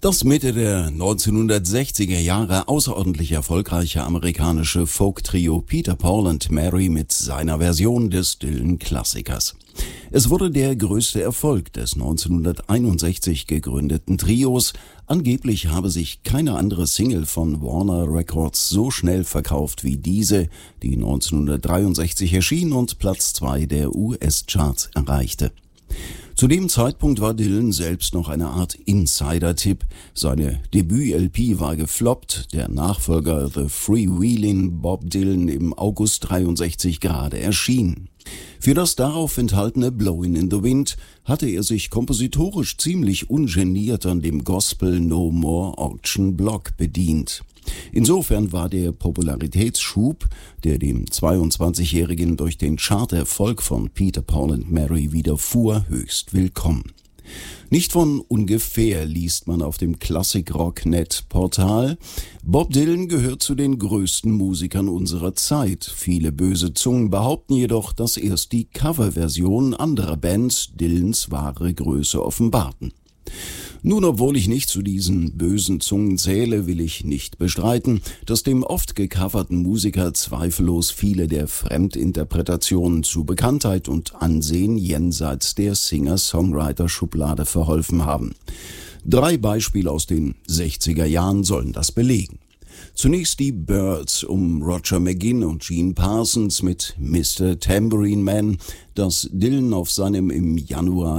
Das Mitte der 1960er Jahre außerordentlich erfolgreiche amerikanische Folk-Trio Peter, Paul and Mary mit seiner Version des Dylan-Klassikers. Es wurde der größte Erfolg des 1961 gegründeten Trios. Angeblich habe sich keine andere Single von Warner Records so schnell verkauft wie diese, die 1963 erschien und Platz 2 der US-Charts erreichte. Zu dem Zeitpunkt war Dylan selbst noch eine Art Insider-Tipp. Seine Debüt-LP war gefloppt, der Nachfolger The Freewheelin' Bob Dylan im August 63 gerade erschien. Für das darauf enthaltene Blowin' in the Wind hatte er sich kompositorisch ziemlich ungeniert an dem Gospel No More Auction Block bedient. Insofern war der Popularitätsschub, der dem 22-Jährigen durch den Charterfolg von Peter, Paul and Mary widerfuhr, höchst willkommen. Nicht von ungefähr liest man auf dem Classic-Rock-Net-Portal: Bob Dylan gehört zu den größten Musikern unserer Zeit. Viele böse Zungen behaupten jedoch, dass erst die Coverversionen anderer Bands Dylans wahre Größe offenbarten. Nun, obwohl ich nicht zu diesen bösen Zungen zähle, will ich nicht bestreiten, dass dem oft gecoverten Musiker zweifellos viele der Fremdinterpretationen zu Bekanntheit und Ansehen jenseits der Singer-Songwriter-Schublade verholfen haben. 3 Beispiele aus den 60er Jahren sollen das belegen. Zunächst die Byrds um Roger McGuinn und Gene Parsons mit Mr. Tambourine Man, das Dylan auf seinem im Januar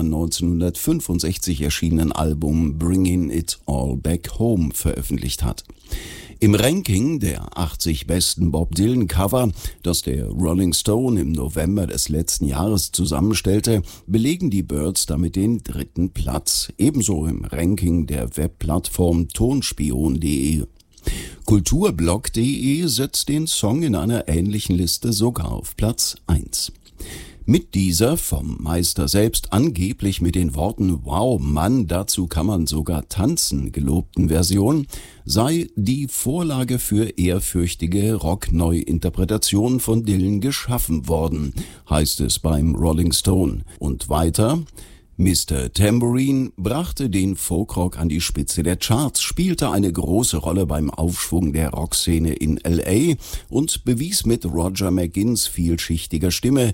1965 erschienenen Album Bringin' It All Back Home veröffentlicht hat. Im Ranking der 80 besten Bob Dylan Cover, das der Rolling Stone im November des letzten Jahres zusammenstellte, belegen die Byrds damit den 3. Platz, ebenso im Ranking der Webplattform tonspion.de. Kulturblog.de setzt den Song in einer ähnlichen Liste sogar auf Platz 1. Mit dieser vom Meister selbst angeblich mit den Worten »Wow, Mann, dazu kann man sogar tanzen« gelobten Version sei die Vorlage für ehrfürchtige Rock-Neuinterpretationen von Dylan geschaffen worden, heißt es beim Rolling Stone. Und weiter: Mr. Tambourine brachte den Folkrock an die Spitze der Charts, spielte eine große Rolle beim Aufschwung der Rockszene in L.A. und bewies mit Roger McGuinns vielschichtiger Stimme,